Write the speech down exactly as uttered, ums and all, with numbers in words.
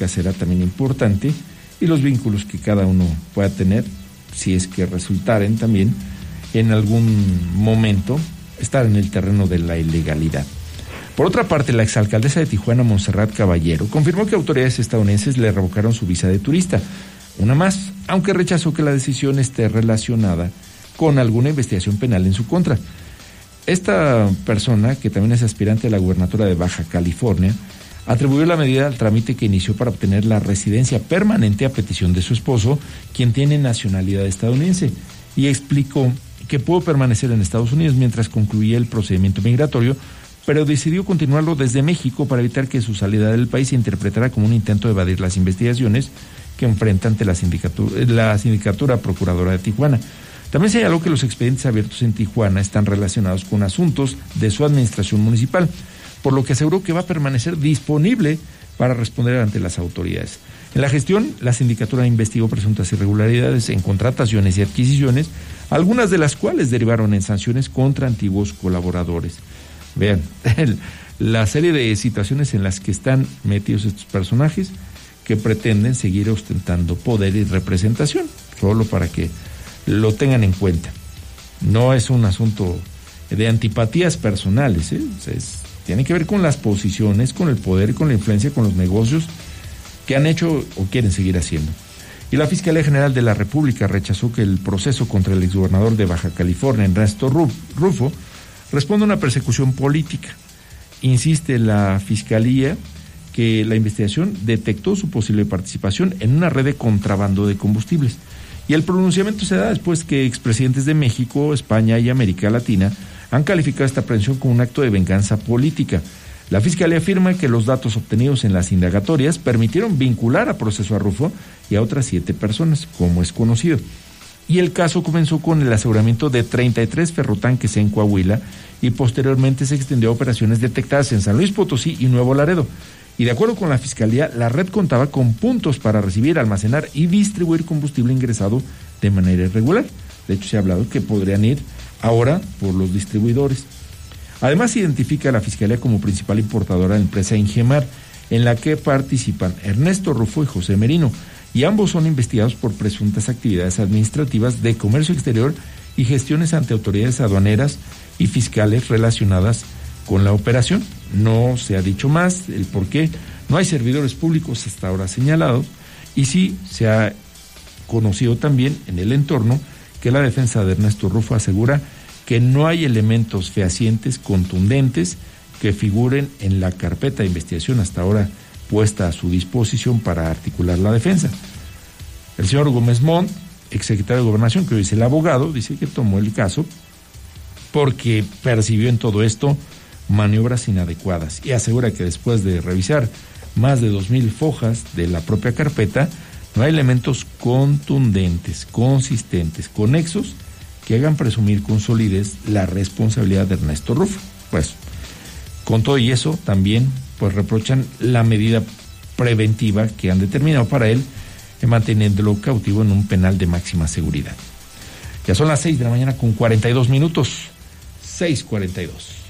política será también importante, y los vínculos que cada uno pueda tener, si es que resultaren también en algún momento estar en el terreno de la ilegalidad. Por otra parte, la exalcaldesa de Tijuana, Montserrat Caballero, confirmó que autoridades estadounidenses le revocaron su visa de turista, una más, aunque rechazó que la decisión esté relacionada con alguna investigación penal en su contra. Esta persona, que también es aspirante a la gubernatura de Baja California, atribuyó la medida al trámite que inició para obtener la residencia permanente a petición de su esposo, quien tiene nacionalidad estadounidense, y explicó que pudo permanecer en Estados Unidos mientras concluía el procedimiento migratorio, pero decidió continuarlo desde México para evitar que su salida del país se interpretara como un intento de evadir las investigaciones que enfrenta ante la sindicatura, la sindicatura procuradora de Tijuana. También señaló que los expedientes abiertos en Tijuana están relacionados con asuntos de su administración municipal, por lo que aseguró que va a permanecer disponible para responder ante las autoridades. En la gestión, la sindicatura investigó presuntas irregularidades en contrataciones y adquisiciones, algunas de las cuales derivaron en sanciones contra antiguos colaboradores. Vean, el, la serie de situaciones en las que están metidos estos personajes que pretenden seguir ostentando poder y representación, solo para que lo tengan en cuenta. No es un asunto de antipatías personales, ¿eh? Es, tiene que ver con las posiciones, con el poder, con la influencia, con los negocios que han hecho o quieren seguir haciendo. Y la Fiscalía General de la República rechazó que el proceso contra el exgobernador de Baja California, Ernesto Rufo, responde a una persecución política. Insiste la Fiscalía que la investigación detectó su posible participación en una red de contrabando de combustibles. Y el pronunciamiento se da después que expresidentes de México, España y América Latina han calificado esta aprehensión como un acto de venganza política. La Fiscalía afirma que los datos obtenidos en las indagatorias permitieron vincular a proceso a Rufo y a otras siete personas, como es conocido. Y el caso comenzó con el aseguramiento de treinta y tres ferrotanques en Coahuila y posteriormente se extendió a operaciones detectadas en San Luis Potosí y Nuevo Laredo. Y de acuerdo con la Fiscalía, la red contaba con puntos para recibir, almacenar y distribuir combustible ingresado de manera irregular. De hecho, se ha hablado que podrían ir ahora por los distribuidores. Además, se identifica a la Fiscalía como principal importadora de la empresa Ingemar, en la que participan Ernesto Rufo y José Merino, y ambos son investigados por presuntas actividades administrativas de comercio exterior y gestiones ante autoridades aduaneras y fiscales relacionadas con la operación. No se ha dicho más el por qué. No hay servidores públicos hasta ahora señalados, y sí se ha conocido también en el entorno que la defensa de Ernesto Rufo asegura que no hay elementos fehacientes contundentes que figuren en la carpeta de investigación hasta ahora puesta a su disposición para articular la defensa. El señor Gómez Montt, exsecretario de Gobernación, que hoy es el abogado, dice que tomó el caso porque percibió en todo esto maniobras inadecuadas, y asegura que después de revisar más de dos mil fojas de la propia carpeta, no hay elementos contundentes, consistentes, conexos, que hagan presumir con solidez la responsabilidad de Ernesto Rufo. Pues, con todo y eso, también pues reprochan la medida preventiva que han determinado para él, manteniéndolo cautivo en un penal de máxima seguridad. Ya son las seis de la mañana con cuarenta y dos minutos, seis cuarenta y dos.